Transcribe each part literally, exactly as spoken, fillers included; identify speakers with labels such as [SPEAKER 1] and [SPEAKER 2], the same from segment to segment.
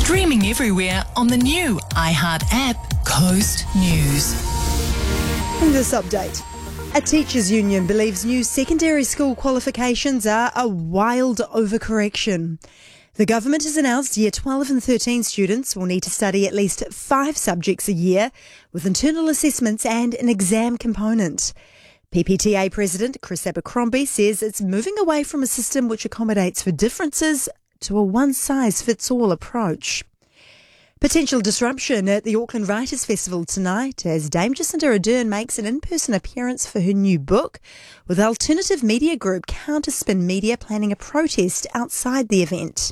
[SPEAKER 1] Streaming everywhere on the new iHeart app, Coast News.
[SPEAKER 2] In this update, a teachers' union believes new secondary school qualifications are a wild overcorrection. The government has announced Year twelve and thirteen students will need to study at least five subjects a year, with internal assessments and an exam component. P P T A President Chris Abercrombie says it's moving away from a system which accommodates for differences to a one-size-fits-all approach. Potential disruption at the Auckland Writers' Festival tonight as Dame Jacinda Ardern makes an in-person appearance for her new book, with alternative media group Counterspin Media planning a protest outside the event.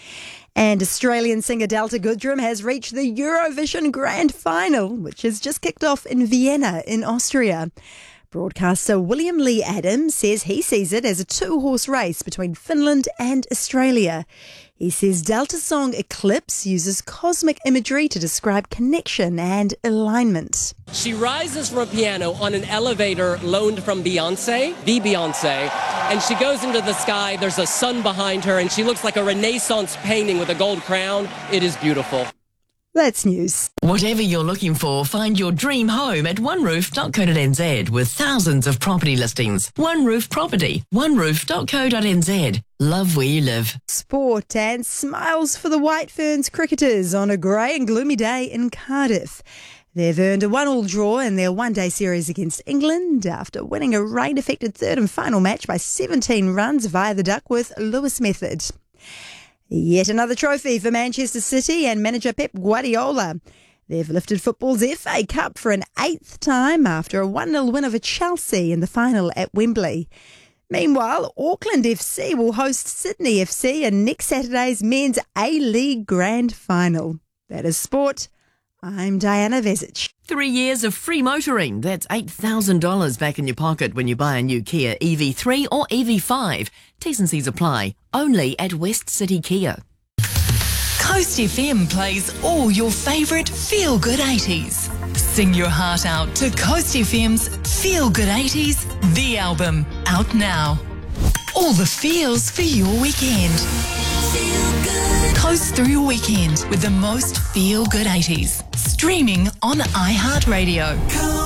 [SPEAKER 2] And Australian singer Delta Goodrem has reached the Eurovision Grand Final, which has just kicked off in Vienna in Austria. Broadcaster William Lee Adams says he sees it as a two-horse race between Finland and Australia. He says Delta's song Eclipse uses cosmic imagery to describe connection and alignment.
[SPEAKER 3] She rises from a piano on an elevator loaned from Beyonce, the Beyonce, and she goes into the sky. There's a sun behind her, and she looks like a Renaissance painting with a gold crown. It is beautiful.
[SPEAKER 2] That's news.
[SPEAKER 1] Whatever you're looking for, find your dream home at one roof dot co dot n z with thousands of property listings. One Roof Property, one roof dot co dot n z. Love where you live.
[SPEAKER 2] Sport and smiles for the White Ferns cricketers on a grey and gloomy day in Cardiff. They've earned a one-all draw in their one-day series against England after winning a rain-affected third and final match by seventeen runs via the Duckworth Lewis method. Yet another trophy for Manchester City and manager Pep Guardiola. They've lifted football's F A Cup for an eighth time after a one nil win over Chelsea in the final at Wembley. Meanwhile, Auckland F C will host Sydney F C in next Saturday's Men's A-League Grand Final. That is sport. I'm Diana Vezic.
[SPEAKER 1] Three years of free motoring. That's eight thousand dollars back in your pocket when you buy a new Kia E V three or E V five. T's and C's apply. Only at West City Kia. Coast F M plays all your favourite feel-good eighties. Sing your heart out to Coast F M's Feel Good eighties, the album, out now. All the feels for your weekend. Feel good. Coast through your weekend with the most feel-good eighties. Streaming on iHeartRadio.